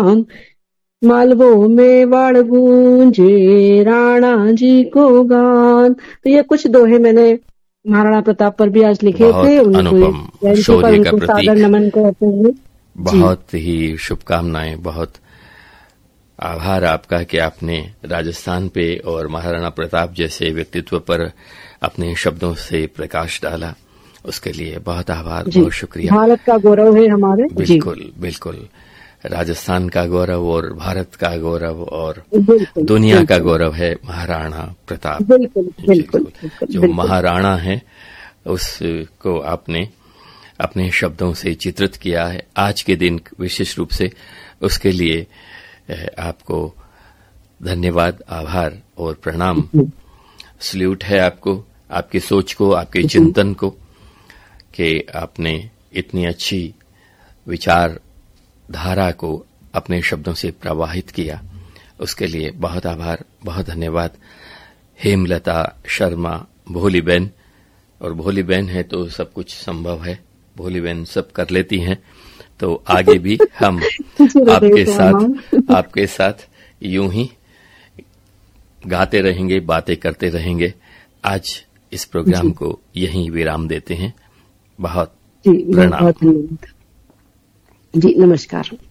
गान, मालवों में वाड़ गूंजे राणा जी को गान। तो ये कुछ दोहे मैंने महाराणा प्रताप पर भी आज लिखे थे, अनुपम शौर्य का प्रतीक, सादर नमन करते हुए बहुत ही शुभकामनाएं। बहुत आभार आपका कि आपने राजस्थान पे और महाराणा प्रताप जैसे व्यक्तित्व पर अपने शब्दों से प्रकाश डाला, उसके लिए बहुत आभार, बहुत शुक्रिया। भारत का गौरव है हमारे। बिल्कुल बिल्कुल, राजस्थान का गौरव और भारत का गौरव और दुनिया का गौरव है महाराणा प्रताप। बिल्कुल। जो महाराणा है उसको आपने अपने शब्दों से चित्रित किया है आज के दिन विशेष रूप से, उसके लिए आपको धन्यवाद, आभार और प्रणाम। सल्यूट है आपको, आपकी सोच को, आपके चिंतन को, कि आपने इतनी अच्छी विचार धारा को अपने शब्दों से प्रवाहित किया, उसके लिए बहुत आभार, बहुत धन्यवाद। हेमलता शर्मा भोली बहन, और भोली बहन है तो सब कुछ संभव है, भोली बहन सब कर लेती हैं, तो आगे भी हम आपके साथ यूं ही गाते रहेंगे, बातें करते रहेंगे। आज इस प्रोग्राम को यहीं विराम देते हैं। बहुत प्रणाम जी, नमस्कार।